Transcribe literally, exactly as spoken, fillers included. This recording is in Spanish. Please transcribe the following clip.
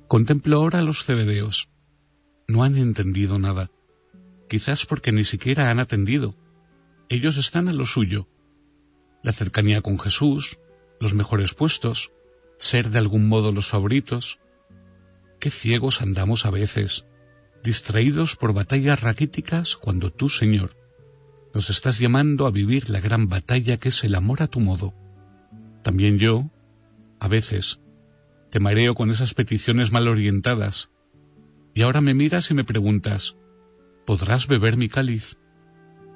Contemplo ahora a los cebedeos. No han entendido nada, quizás porque ni siquiera han atendido. Ellos están a lo suyo. La cercanía con Jesús, los mejores puestos, ser de algún modo los favoritos. Qué ciegos andamos a veces, distraídos por batallas raquíticas cuando tú, Señor, nos estás llamando a vivir la gran batalla que es el amor a tu modo. También yo, a veces, te mareo con esas peticiones mal orientadas, y ahora me miras y me preguntas, ¿podrás beber mi cáliz?